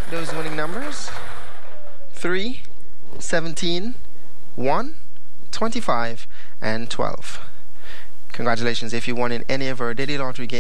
those winning numbers: 3, 17, 1, 25, and 12. Congratulations if you won in any of our daily lottery games.